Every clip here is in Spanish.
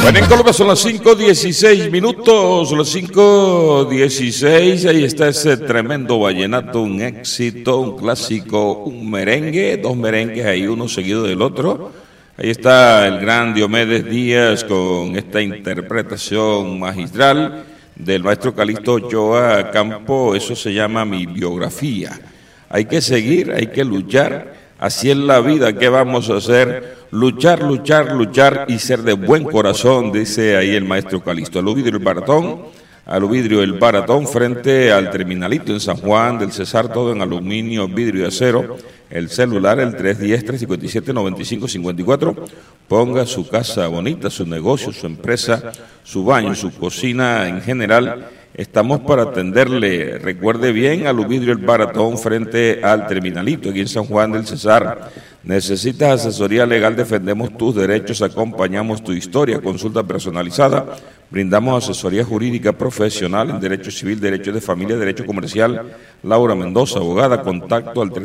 Bueno, en Colombia son las 5:16 minutos, las 5:16, ahí está ese tremendo vallenato, un éxito, un clásico, un merengue, dos merengues ahí, uno seguido del otro. Ahí está el gran Diomedes Díaz con esta interpretación magistral del maestro Calixto Ochoa Campo, eso se llama Mi Biografía. Hay que seguir, hay que luchar, así es la vida, ¿qué vamos a hacer? Luchar, luchar, luchar y ser de buen corazón, dice ahí el maestro Calixto. Aluvidrio el Baratón frente al Terminalito en San Juan del Cesar, todo en aluminio, vidrio y acero. El celular, el 310-357-9554. Ponga su casa bonita, su negocio, su empresa, su baño, su cocina en general. Estamos para atenderle. Recuerde bien, Aluvidrio el Baratón frente al Terminalito, aquí en San Juan del Cesar. ¿Necesitas asesoría legal? Defendemos tus derechos, acompañamos tu historia, consulta personalizada. Brindamos asesoría jurídica profesional en derecho civil, derecho de familia, derecho comercial. Laura Mendoza, abogada, contacto al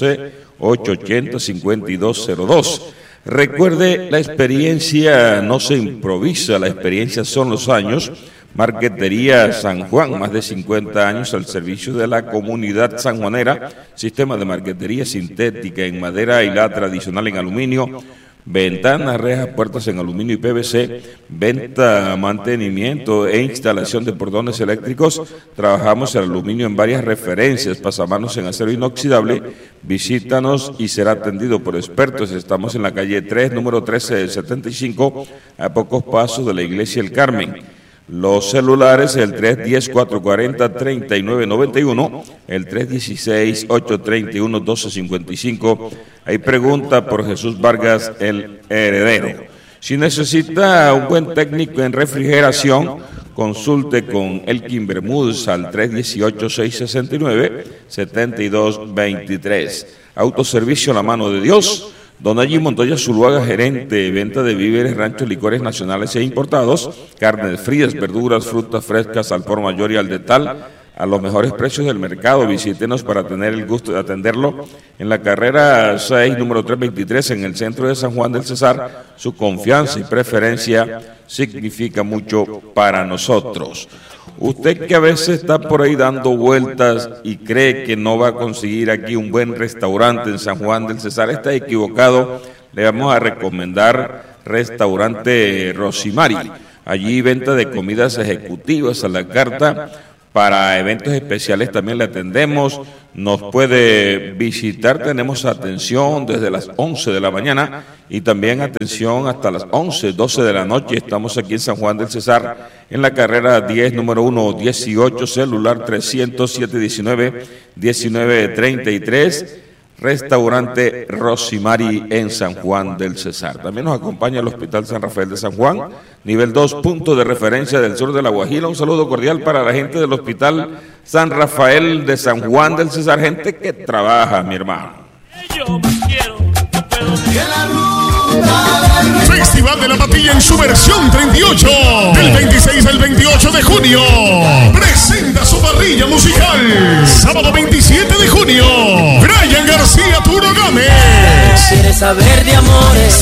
312-880-5202. Recuerde, la experiencia no se improvisa, la experiencia son los años. Marquetería San Juan, más de 50 años al servicio de la comunidad sanjuanera. Sistema de marquetería sintética en madera y la tradicional en aluminio. Ventanas, rejas, puertas en aluminio y PVC. Venta, mantenimiento e instalación de portones eléctricos. Trabajamos el aluminio en varias referencias. Pasamanos en acero inoxidable. Visítanos y será atendido por expertos. Estamos en la calle 3, número 1375, a pocos pasos de la iglesia El Carmen. Los celulares, el 310-440-3991, el 316-831-1255. Hay pregunta por Jesús Vargas, el heredero. Si necesita un buen técnico en refrigeración, consulte con Elkin Bermúdez al 318-669-7223. Autoservicio La Mano de Dios. Don Allí Montoya Zuluaga, gerente, venta de víveres, ranchos, licores nacionales e importados, carnes frías, verduras, frutas frescas, al por mayor y al detal, a los mejores precios del mercado. Visítenos para tener el gusto de atenderlo en la carrera 6, número 323, en el centro de San Juan del Cesar. Su confianza y preferencia significa mucho para nosotros. Usted que a veces está por ahí dando vueltas y cree que no va a conseguir aquí un buen restaurante en San Juan del Cesar, está equivocado. Le vamos a recomendar Restaurante Rosimari. Allí venta de comidas ejecutivas a la carta. Para eventos especiales también le atendemos. Nos puede visitar, tenemos atención desde las 11 de la mañana y también atención hasta las 11, 12 de la noche. Estamos aquí en San Juan del Cesar, en la carrera 10, número 118, celular 300-719-1933. Restaurante Rosimari en San Juan del Cesar. También nos acompaña el Hospital San Rafael de San Juan, nivel 2, punto de referencia del sur de La Guajira. Un saludo cordial para la gente del Hospital San Rafael de San Juan del Cesar, gente que trabaja, mi hermano. Festival de la Patilla en su versión 38, del 26 al 28 de junio. Presenta su parrilla musical. Sábado 27 de junio, Brian García Turo Gámez. ¿Quieres saber de amores?